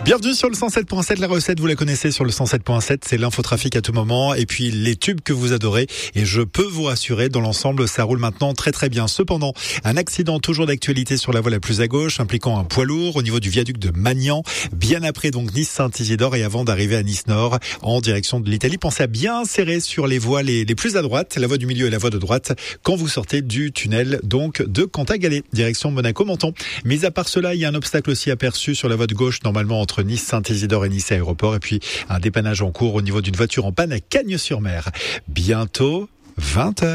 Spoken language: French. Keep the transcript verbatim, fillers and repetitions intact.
Bienvenue sur le cent sept point sept, la recette, vous la connaissez sur le cent sept point sept, c'est l'infotrafic à tout moment et puis les tubes que vous adorez et je peux vous rassurer, dans l'ensemble, ça roule maintenant très très bien. Cependant, un accident toujours d'actualité sur la voie la plus à gauche, impliquant un poids lourd au niveau du viaduc de Magnan, bien après donc Nice-Saint-Isidore et avant d'arriver à Nice-Nord en direction de l'Italie. Pensez à bien serrer sur les voies les, les plus à droite, la voie du milieu et la voie de droite, quand vous sortez du tunnel donc de Cantagalès, direction Monaco-Menton. Mais à part cela, il y a un obstacle aussi aperçu sur la voie de gauche, normalement entre Nice-Saint-Isidore et Nice Aéroport, et puis un dépannage en cours au niveau d'une voiture en panne à Cagnes-sur-Mer. Bientôt vingt heures.